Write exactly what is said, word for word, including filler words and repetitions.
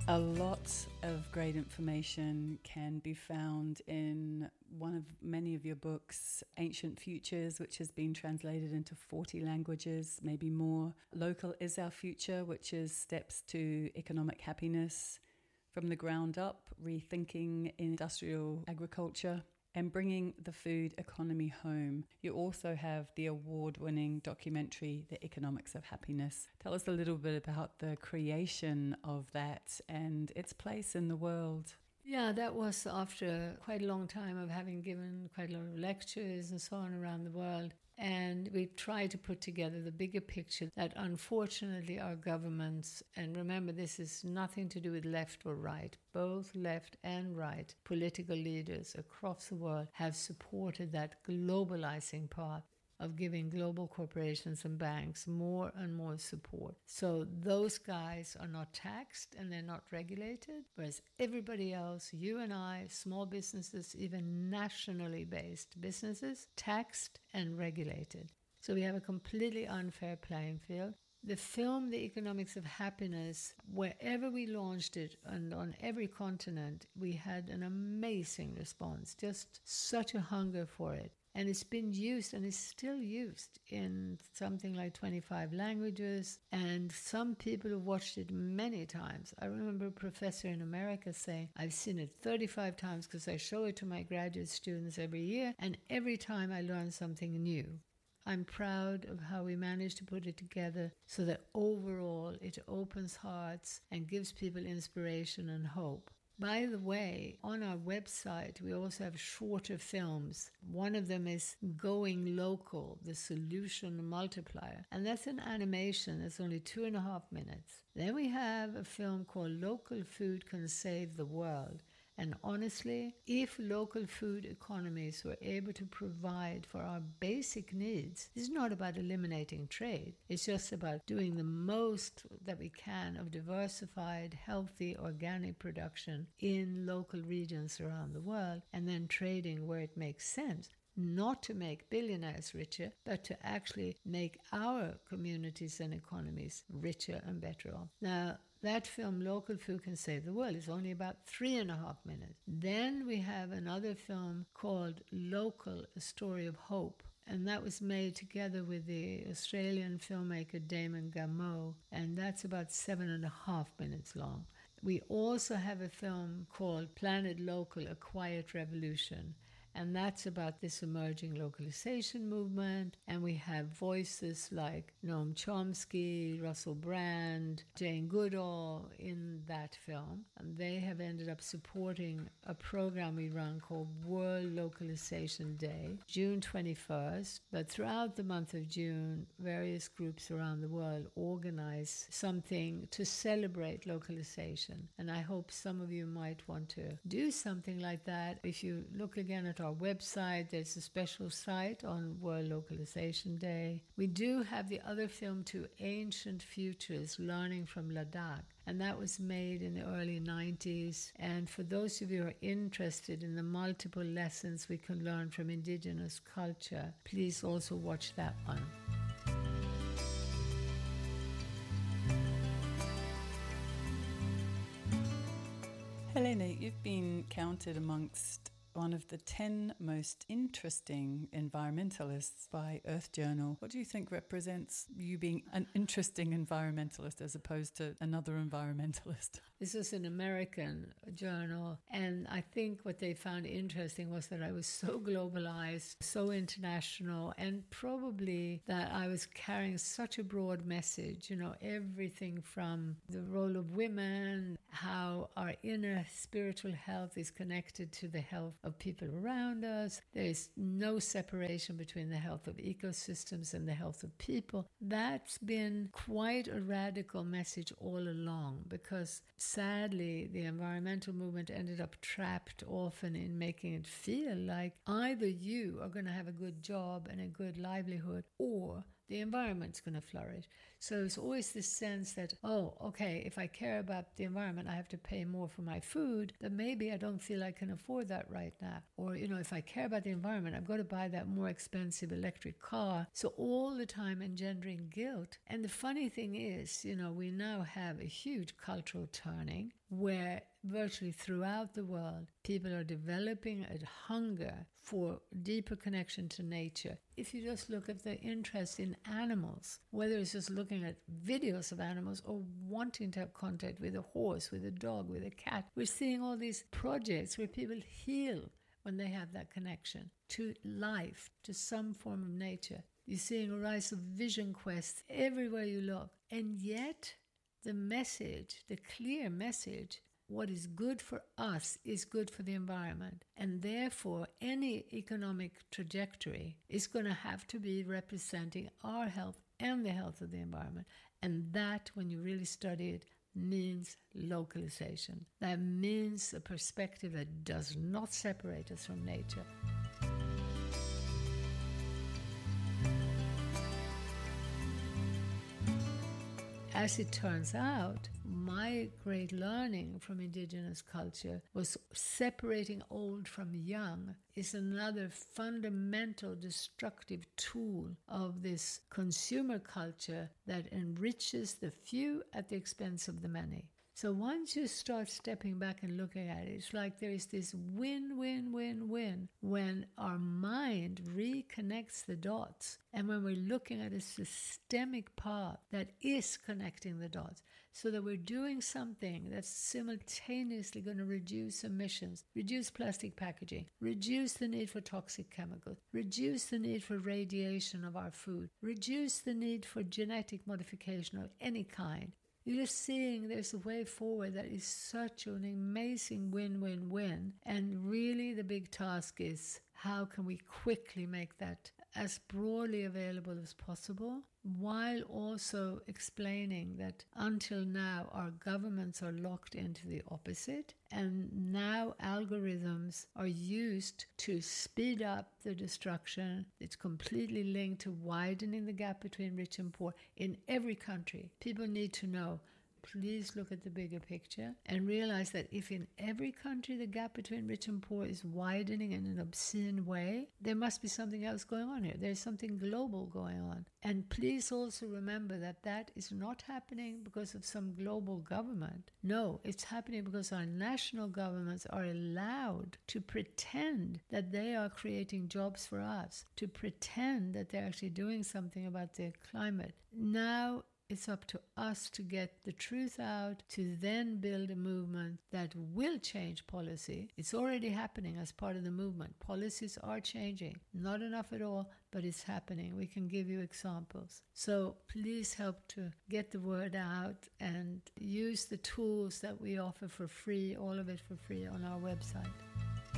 A lot of great information can be found in one of many of your books, Ancient Futures, which has been translated into forty languages, maybe more. Local is Our Future, which is steps to economic happiness from the ground up, rethinking industrial agriculture, and bringing the food economy home. You also have the award-winning documentary, The Economics of Happiness. Tell us a little bit about the creation of that and its place in the world. Yeah, that was after quite a long time of having given quite a lot of lectures and so on around the world. And we tried to put together the bigger picture that unfortunately our governments, and remember this is nothing to do with left or right, both left and right political leaders across the world have supported that globalizing path of giving global corporations and banks more and more support. So those guys are not taxed and they're not regulated, whereas everybody else, you and I, small businesses, even nationally based businesses, taxed and regulated. So we have a completely unfair playing field. The film, The Economics of Happiness, wherever we launched it and on every continent, we had an amazing response, just such a hunger for it. And it's been used and is still used in something like twenty-five languages. And some people have watched it many times. I remember a professor in America saying, I've seen it thirty-five times because I show it to my graduate students every year. And every time I learn something new. I'm proud of how we managed to put it together so that overall it opens hearts and gives people inspiration and hope. By the way, on our website, we also have shorter films. One of them is Going Local, the Solution Multiplier. And that's an animation that's only two and a half minutes. Then we have a film called Local Food Can Save the World. And honestly, if local food economies were able to provide for our basic needs, this is not about eliminating trade. It's just about doing the most that we can of diversified, healthy, organic production in local regions around the world, and then trading where it makes sense. Not to make billionaires richer, but to actually make our communities and economies richer and better off. Now, that film, Local Food Can Save the World, is only about three and a half minutes. Then we have another film called Local, A Story of Hope. And that was made together with the Australian filmmaker Damon Gameau. And that's about seven and a half minutes long. We also have a film called Planet Local, A Quiet Revolution. And that's about this emerging localization movement. And we have voices like Noam Chomsky, Russell Brand, Jane Goodall in that film. And they have ended up supporting a program we run called World Localization Day, June twenty-first. But throughout the month of June, various groups around the world organize something to celebrate localization. And I hope some of you might want to do something like that. If you look again at our website, there's a special site on World Localization Day. We do have the other film too, Ancient Futures, Learning from Ladakh. And that was made in the early nineties. And for those of you who are interested in the multiple lessons we can learn from indigenous culture, please also watch that one. Helena, you've been counted amongst one of the ten most interesting environmentalists by Earth Journal. What do you think represents you being an interesting environmentalist as opposed to another environmentalist? This is an American journal, and I think what they found interesting was that I was so globalized, so international, and probably that I was carrying such a broad message, you know, everything from the role of women, how our inner spiritual health is connected to the health of people around us. There is no separation between the health of ecosystems and the health of people. That's been quite a radical message all along, because sadly the environmental movement ended up trapped often in making it feel like either you are going to have a good job and a good livelihood, or the environment's going to flourish. So it's always this sense that, oh, okay, if I care about the environment, I have to pay more for my food, then maybe I don't feel I can afford that right now. Or, you know, if I care about the environment, I've got to buy that more expensive electric car. So all the time engendering guilt. And the funny thing is, you know, we now have a huge cultural turning where virtually throughout the world, people are developing a hunger for deeper connection to nature. If you just look at the interest in animals, whether it's just looking at videos of animals or wanting to have contact with a horse, with a dog, with a cat, we're seeing all these projects where people heal when they have that connection to life, to some form of nature. You're seeing a rise of vision quests everywhere you look. And yet, the message, the clear message, what is good for us is good for the environment. And therefore, any economic trajectory is going to have to be representing our health and the health of the environment. And that, when you really study it, means localization. That means a perspective that does not separate us from nature. As it turns out, my great learning from indigenous culture was separating old from young is another fundamental destructive tool of this consumer culture that enriches the few at the expense of the many. So once you start stepping back and looking at it, it's like there is this win, win, win, win when our mind reconnects the dots and when we're looking at a systemic path that is connecting the dots so that we're doing something that's simultaneously going to reduce emissions, reduce plastic packaging, reduce the need for toxic chemicals, reduce the need for radiation of our food, reduce the need for genetic modification of any kind. You're seeing there's a way forward that is such an amazing win-win-win. And really the big task is how can we quickly make that as broadly available as possible, while also explaining that until now our governments are locked into the opposite, and now algorithms are used to speed up the destruction. It's completely linked to widening the gap between rich and poor in every country. People need to know, please look at the bigger picture and realize that if in every country the gap between rich and poor is widening in an obscene way, there must be something else going on here. There's something global going on. And please also remember that that is not happening because of some global government. No, it's happening because our national governments are allowed to pretend that they are creating jobs for us, to pretend that they're actually doing something about the climate. Now, it's up to us to get the truth out, to then build a movement that will change policy. It's already happening as part of the movement. Policies are changing. Not enough at all, but it's happening. We can give you examples. So please help to get the word out and use the tools that we offer for free, all of it for free on our website.